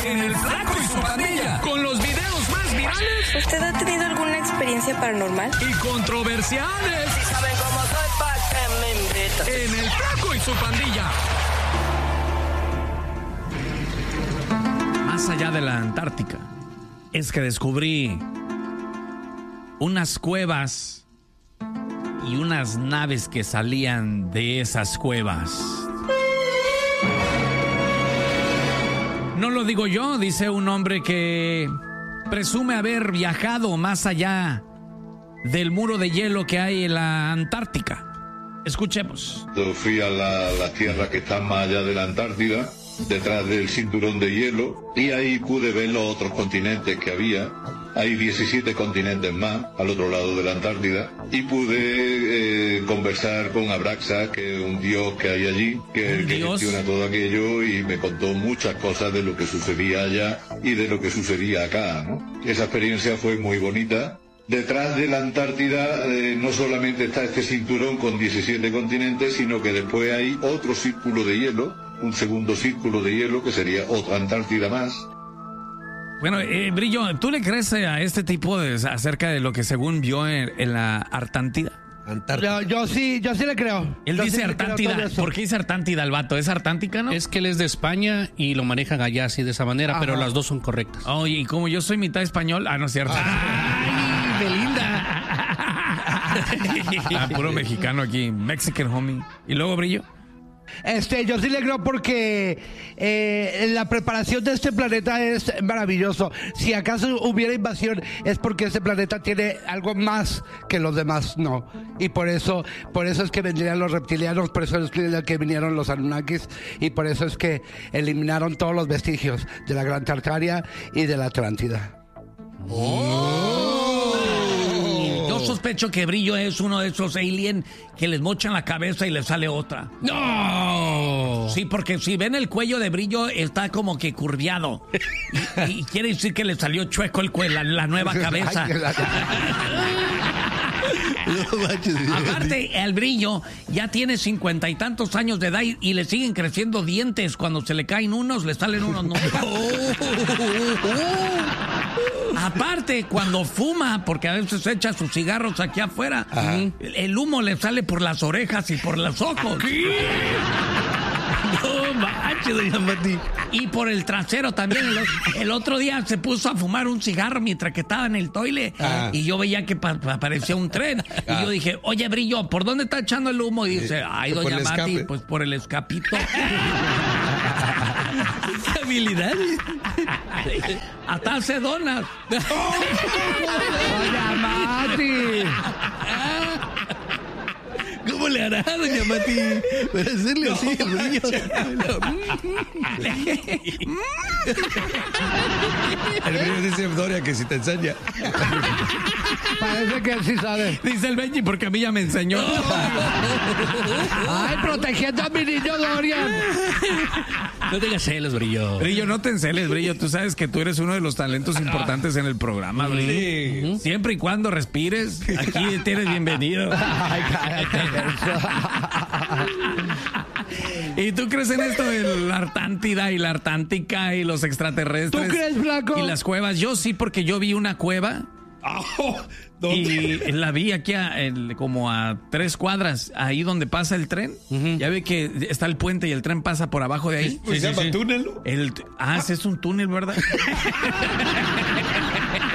en El Flaco y su Pandilla, con los videos más virales. ¿Usted ha tenido alguna experiencia paranormal? Y controversiales. Si saben cómo soy, ¿pa' qué me invitan? En El Flaco y su Pandilla. Más allá de la Antártica, es que descubrí unas cuevas y unas naves que salían de esas cuevas. No lo digo yo, dice un hombre que presume haber viajado más allá del muro de hielo que hay en la Antártica. Escuchemos. Yo fui a la tierra que está más allá de la Antártida, detrás del cinturón de hielo, y ahí pude ver los otros continentes que había. Hay 17 continentes más al otro lado de la Antártida, y pude conversar con Abraxas, que es un dios que hay allí, que gestiona todo aquello, y me contó muchas cosas de lo que sucedía allá y de lo que sucedía acá, ¿no? Esa experiencia fue muy bonita. Detrás de la Antártida no solamente está este cinturón con 17 continentes, sino que después hay otro círculo de hielo, un segundo círculo de hielo que sería otra Antártida más. Bueno, Brillo, ¿tú le crees a este tipo acerca de lo que según vio en la Artántida? Yo sí le creo. Él dice Artántida. ¿Por qué dice Artántida el vato? ¿Es Artántica, no? Es que él es de España y lo manejan allá así de esa manera. Ajá. Pero las dos son correctas. Oye, y como yo soy mitad español, no es cierto. ¡Ay, Belinda! Puro mexicano aquí, Mexican homie. ¿Y luego, Brillo? Yo sí le creo porque la preparación de este planeta es maravilloso. Si acaso hubiera invasión es porque este planeta tiene algo más que los demás no. Y por eso es que vendrían los reptilianos, por eso es que vinieron los Anunnakis, y por eso es que eliminaron todos los vestigios de la Gran Tartaria y de la Atlántida. Yo sospecho que Brillo es uno de esos aliens que les mochan la cabeza y les sale otra. ¡No! Sí, porque si ven el cuello de Brillo está como que curviado. Y quiere decir que le salió chueco la nueva cabeza. Aparte, el Brillo ya tiene 50 y tantos años de edad y le siguen creciendo dientes. Cuando se le caen unos, le salen unos nuevos. Aparte, cuando fuma, porque a veces echa sus cigarros aquí afuera, el humo le sale por las orejas y por los ojos. No manches, doña Mati. Y por el trasero también. El otro día se puso a fumar un cigarro mientras que estaba en el toile. Y yo veía que aparecía un tren. Y yo dije, oye, Brillo, ¿por dónde está echando el humo? Y dice, ay, doña Mati, pues por el escapito. ¿Qué habilidad? Hasta hace donas. Doña Mati. ¿Cómo le hará, doña Mati? Para hacerle así el Brillo. El Brillo dice Doria que si te enseña. Parece que él sí sabe. Dice el Benji porque a mí ya me enseñó. Ay, protegiendo a mi niño Dorian. No tengas celos, Brillo. Brillo, no te enceles, Brillo. Tú sabes que tú eres uno de los talentos importantes en el programa, Brillo. Sí. Siempre y cuando respires, aquí eres bienvenido. Ay, cállate. ¿Y tú crees en esto de la Artántida y la Artántica y los extraterrestres? ¿Tú crees, Flaco? Y las cuevas. Yo sí, porque yo vi una cueva. Y la vi aquí como a 3 cuadras, ahí donde pasa el tren. Ya ve que está el puente y el tren pasa por abajo de ahí. ¿Se llama túnel? Ese es un túnel, ¿verdad?